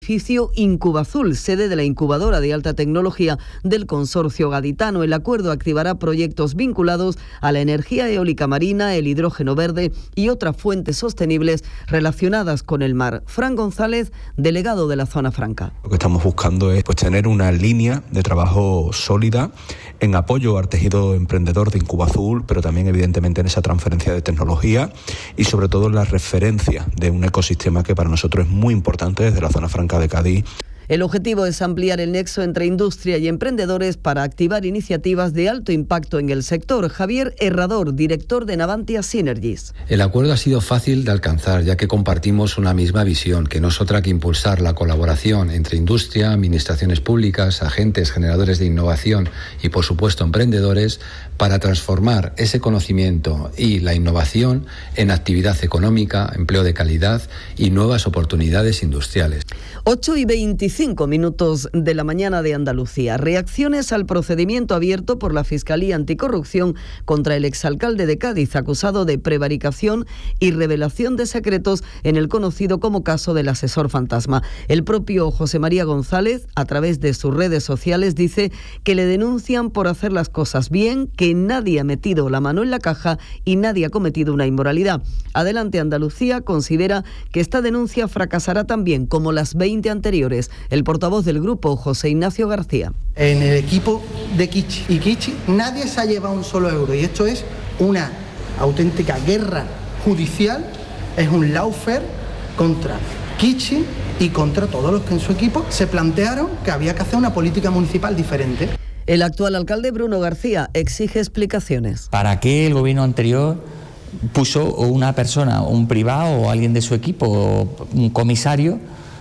Edificio Incubazul, sede de la incubadora de alta tecnología del consorcio gaditano. El acuerdo activará proyectos vinculados a la energía eólica marina, el hidrógeno verde y otras fuentes sostenibles relacionadas con el mar. Fran González, delegado de la Zona Franca. Lo que estamos buscando es tener una línea de trabajo sólida en apoyo al tejido emprendedor de Incubazul, pero también evidentemente en esa transferencia de tecnología y sobre todo en la referencia de un ecosistema que para nosotros es muy importante desde la Zona Franca de Cádiz. El objetivo es ampliar el nexo entre industria y emprendedores para activar iniciativas de alto impacto en el sector. Javier Herrador, director de Navantia Synergies. El acuerdo ha sido fácil de alcanzar, ya que compartimos una misma visión, que no es otra que impulsar la colaboración entre industria, administraciones públicas, agentes generadores de innovación y, por supuesto, emprendedores, para transformar ese conocimiento y la innovación en actividad económica, empleo de calidad y nuevas oportunidades industriales. 8:25 de la mañana de Andalucía. Reacciones al procedimiento abierto por la Fiscalía Anticorrupción contra el exalcalde de Cádiz, acusado de prevaricación y revelación de secretos en el conocido como caso del asesor fantasma. El propio José María González, a través de sus redes sociales, dice que le denuncian por hacer las cosas bien, que nadie ha metido la mano en la caja y nadie ha cometido una inmoralidad. Adelante Andalucía considera que esta denuncia fracasará también como las 20 anteriores. El portavoz del grupo, José Ignacio García. En el equipo de Kichi y Kichi nadie se ha llevado un solo euro y esto es una auténtica guerra judicial, es un lawfare contra Kichi y contra todos los que en su equipo se plantearon que había que hacer una política municipal diferente. El actual alcalde Bruno García exige explicaciones. ¿Para qué el gobierno anterior puso una persona, un privado o alguien de su equipo, un comisario,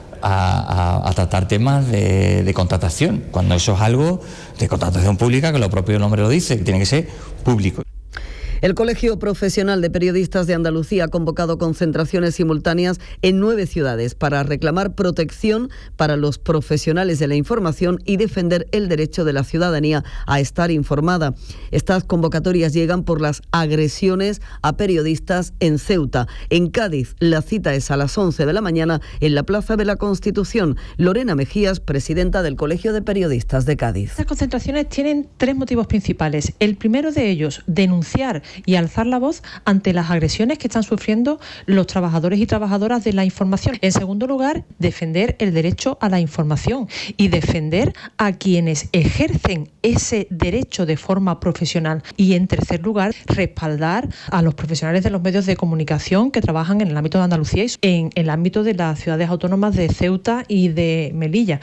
a tratar temas de contratación, cuando eso es algo de contratación pública, que lo propio nombre lo dice, que tiene que ser público? El Colegio Profesional de Periodistas de Andalucía ha convocado concentraciones simultáneas en 9 ciudades para reclamar protección para los profesionales de la información y defender el derecho de la ciudadanía a estar informada. Estas convocatorias llegan por las agresiones a periodistas en Ceuta. En Cádiz, la cita es a las 11 de la mañana en la Plaza de la Constitución. Lorena Mejías, presidenta del Colegio de Periodistas de Cádiz. Estas concentraciones tienen 3 motivos principales. El primero de ellos, denunciar y alzar la voz ante las agresiones que están sufriendo los trabajadores y trabajadoras de la información. En segundo lugar, defender el derecho a la información y defender a quienes ejercen ese derecho de forma profesional. Y en tercer lugar, respaldar a los profesionales de los medios de comunicación que trabajan en el ámbito de Andalucía y en el ámbito de las ciudades autónomas de Ceuta y de Melilla.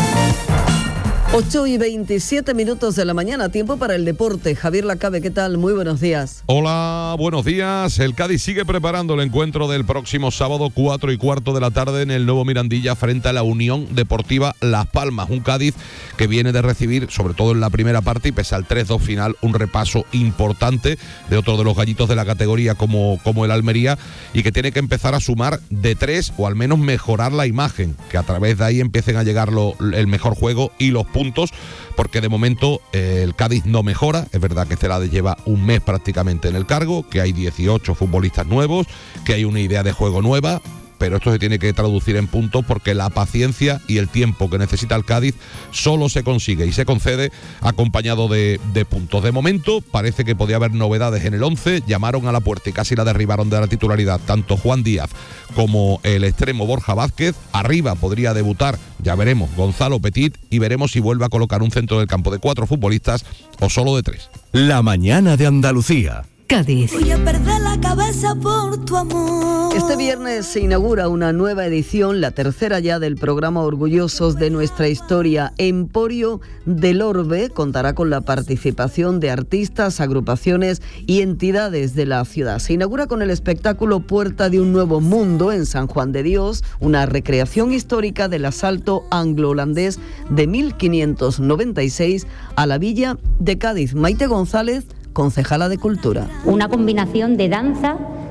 8:27 de la mañana, tiempo para el deporte. Javier Lacabe, ¿qué tal? Muy buenos días. Hola, buenos días. El Cádiz sigue preparando el encuentro del próximo sábado 4:15 de la tarde en el nuevo Mirandilla frente a la Unión Deportiva Las Palmas. Un Cádiz que viene de recibir, sobre todo en la primera parte y pese al 3-2 final, un repaso importante de otro de los gallitos de la categoría como el Almería, y que tiene que empezar a sumar de 3 o al menos mejorar la imagen, que a través de ahí empiecen a llegar el mejor juego y los puntos, porque de momento el Cádiz no mejora. Es verdad que Celades lleva un mes prácticamente en el cargo, que hay 18 futbolistas nuevos, que hay una idea de juego nueva, pero esto se tiene que traducir en puntos, porque la paciencia y el tiempo que necesita el Cádiz solo se consigue y se concede acompañado de puntos. De momento parece que podía haber novedades en el 11, llamaron a la puerta y casi la derribaron de la titularidad tanto Juan Díaz como el extremo Borja Vázquez. Arriba podría debutar, ya veremos, Gonzalo Petit, y veremos si vuelve a colocar un centro del campo de 4 futbolistas o solo de 3. La mañana de Andalucía. Cádiz. Voy a perder la cabeza por tu amor. Este viernes se inaugura una nueva edición, la tercera ya, del programa Orgullosos de Nuestra Historia. Emporio del Orbe contará con la participación de artistas, agrupaciones y entidades de la ciudad. Se inaugura con el espectáculo Puerta de un Nuevo Mundo en San Juan de Dios, una recreación histórica del asalto anglo-holandés de 1596 a la villa de Cádiz. Maite González, concejala de Cultura. Una combinación de danza,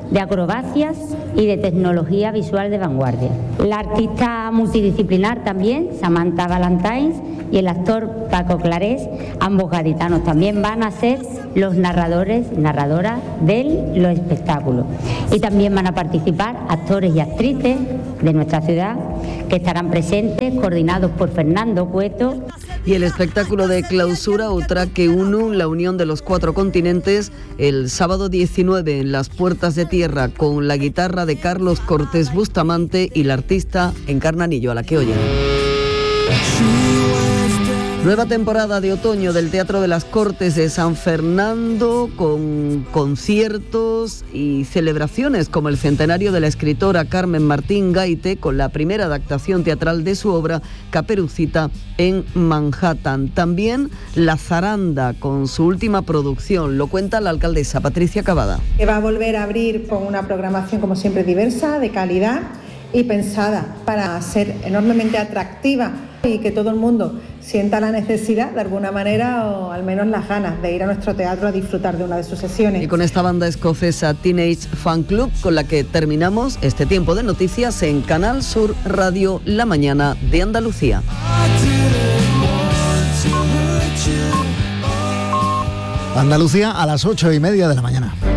de acrobacias y de tecnología visual de vanguardia. La artista multidisciplinar también, Samantha Valentines, y el actor Paco Clarés, ambos gaditanos, también van a ser los narradoras de los espectáculos. Y también van a participar actores y actrices de nuestra ciudad que estarán presentes, coordinados por Fernando Cueto. Y el espectáculo de clausura, Otra que Uno, la unión de los 4 continentes, el sábado 19 en las Puertas de Tierra, con la guitarra de Carlos Cortés Bustamante y la artista Encarnanillo, a la que oyen. Nueva temporada de otoño del Teatro de las Cortes de San Fernando, con conciertos y celebraciones como el centenario de la escritora Carmen Martín Gaite, con la primera adaptación teatral de su obra Caperucita en Manhattan. También La Zaranda, con su última producción, lo cuenta la alcaldesa Patricia Cavada. Que va a volver a abrir con una programación como siempre diversa, de calidad y pensada para ser enormemente atractiva y que todo el mundo sienta la necesidad de alguna manera, o al menos las ganas de ir a nuestro teatro a disfrutar de una de sus sesiones. Y con esta banda escocesa Teenage Fan Club, con la que terminamos este tiempo de noticias en Canal Sur Radio, La Mañana de Andalucía. Andalucía a las 8:30 de la mañana.